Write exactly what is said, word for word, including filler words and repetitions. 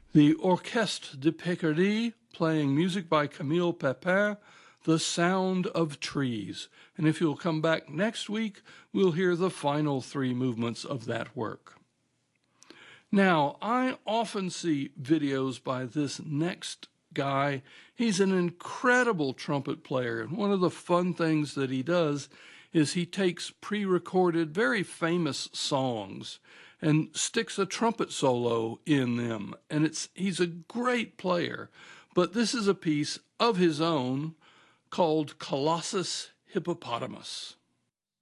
The Orchestre de Picardie, playing music by Camille Pepin, The Sound of Trees. And if you'll come back next week, we'll hear the final three movements of that work. Now, I often see videos by this next guy. He's an incredible trumpet player, and one of the fun things that he does is he takes pre-recorded, very famous songs and sticks a trumpet solo in them, and it's he's a great player. But this is a piece of his own called Colossus Hippopotamus.